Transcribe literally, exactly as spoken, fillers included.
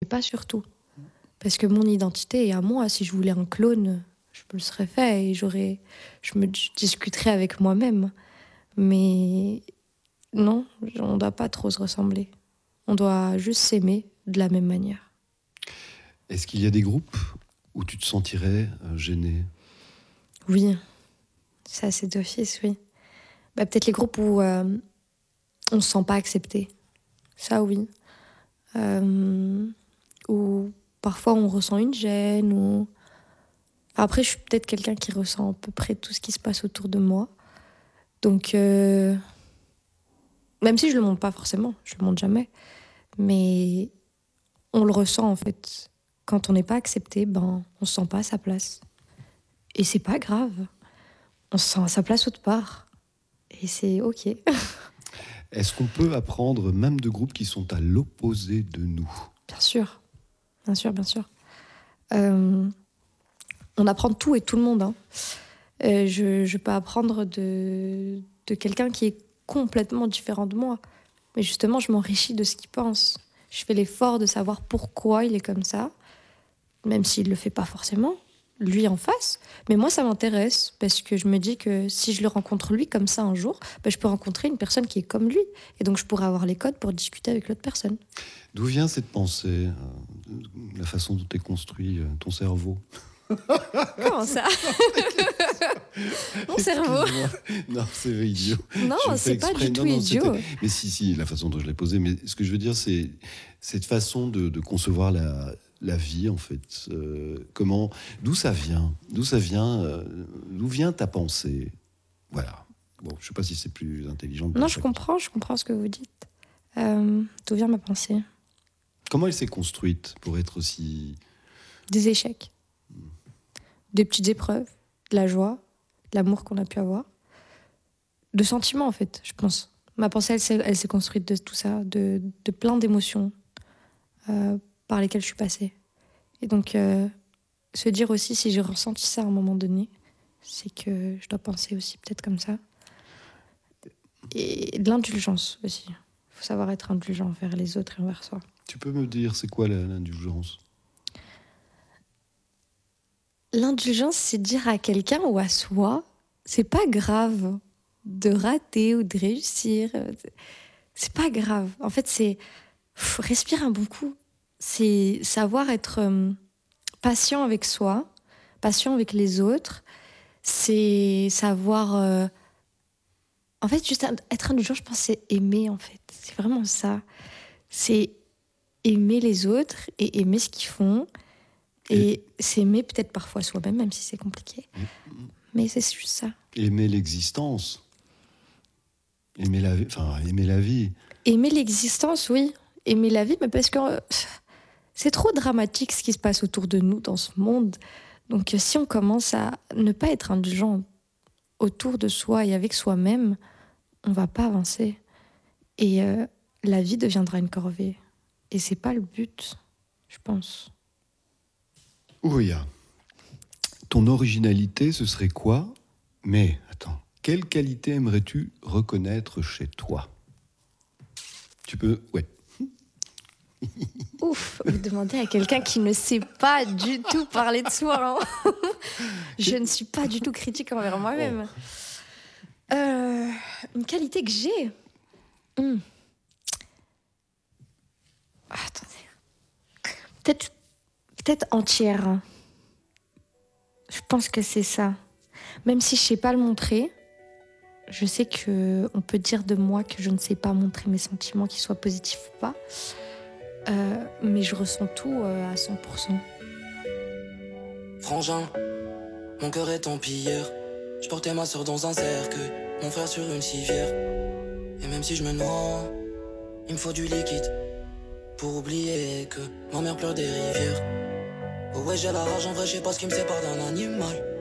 pas sur tout. Parce que mon identité est à moi. Si je voulais un clone, je me le serais fait et j'aurais, je me discuterais avec moi-même. Mais non, on ne doit pas trop se ressembler. On doit juste s'aimer de la même manière. Est-ce qu'il y a des groupes où tu te sentirais euh, gênée ? Oui, ça c'est d'office, oui. Bah, peut-être les groupes où euh, on ne se sent pas accepté. Ça, oui. Euh, où parfois on ressent une gêne. Ou... Après, je suis peut-être quelqu'un qui ressent à peu près tout ce qui se passe autour de moi. Donc, euh, même si je ne le montre pas forcément, je ne le montre jamais. Mais on le ressent en fait. Quand on n'est pas accepté, ben, on ne se sent pas à sa place. Et c'est pas grave. On se sent à sa place autre part. Et c'est OK. Est-ce qu'on peut apprendre même de groupes qui sont à l'opposé de nous ? Bien sûr. Bien sûr, bien sûr. Euh, on apprend de tout et tout le monde. Hein. Euh, je, je peux apprendre de, de quelqu'un qui est complètement différent de moi. Mais justement, je m'enrichis de ce qu'il pense. Je fais l'effort de savoir pourquoi il est comme ça, même s'il ne le fait pas forcément, lui en face. Mais moi, ça m'intéresse, parce que je me dis que si je le rencontre lui comme ça un jour, ben, je peux rencontrer une personne qui est comme lui. Et donc, je pourrais avoir les codes pour discuter avec l'autre personne. D'où vient cette pensée, euh, la façon dont est construit euh, ton cerveau ? Comment ça ? Mon cerveau. Non, c'est idiot. Non, c'est pas du tout non, non, idiot. Mais si, si, la façon dont je l'ai posé. Mais ce que je veux dire, c'est cette façon de, de concevoir la, la vie, en fait. Euh, comment, d'où ça vient ? D'où ça vient euh, D'où vient ta pensée ? Voilà. Bon, je sais pas si c'est plus intelligent. Non, je comprends, je comprends ce que vous dites. Euh, d'où vient ma pensée ? Comment elle s'est construite pour être aussi... Des échecs. Des petites épreuves, de la joie, de l'amour qu'on a pu avoir, de sentiments en fait, je pense. Ma pensée, elle s'est, elle s'est construite de tout ça, de, de plein d'émotions euh, par lesquelles je suis passée. Et donc, euh, se dire aussi, si j'ai ressenti ça à un moment donné, c'est que je dois penser aussi peut-être comme ça. Et de l'indulgence aussi. Il faut savoir être indulgent envers les autres et envers soi. Tu peux me dire, c'est quoi l'indulgence ? L'indulgence, c'est dire à quelqu'un ou à soi, c'est pas grave de rater ou de réussir. C'est pas grave. En fait, c'est pff, respirer un bon coup. C'est savoir être euh, patient avec soi, patient avec les autres. C'est savoir... Euh... En fait, juste être indulgent, je pense, c'est aimer, en fait. C'est vraiment ça. C'est aimer les autres et aimer ce qu'ils font. Et, et s'aimer peut-être parfois soi-même, même si c'est compliqué. Mmh. Mais c'est juste ça. Aimer l'existence. Aimer la vie. Enfin, aimer la vie. Aimer l'existence, oui. Aimer la vie, mais parce que euh, c'est trop dramatique ce qui se passe autour de nous dans ce monde. Donc si on commence à ne pas être indulgent autour de soi et avec soi-même, on va pas avancer. Et euh, la vie deviendra une corvée. Et c'est pas le but, je pense. Ouria, ton originalité, ce serait quoi ? Mais, attends, quelle qualité aimerais-tu reconnaître chez toi ? Tu peux... Ouais. Ouf, vous demandez à quelqu'un qui ne sait pas du tout parler de soi. Hein. Je ne suis pas du tout critique envers moi-même. Oh. Euh, une qualité que j'ai mmh. Attendez. Peut-être, peut-être entière. Je pense que c'est ça. Même si je ne sais pas le montrer, je sais qu'on peut dire de moi que je ne sais pas montrer mes sentiments, qu'ils soient positifs ou pas. Euh, mais je ressens tout euh, à cent pour cent. Frangin, mon cœur est empire. Je portais ma soeur dans un cercueil, mon frère sur une civière. Et même si je me noie, il me faut du liquide pour oublier que ma mère pleure des rivières. Oh ouais, j'ai la rage, en vrai, je sais pas ce qui me sépare d'un animal.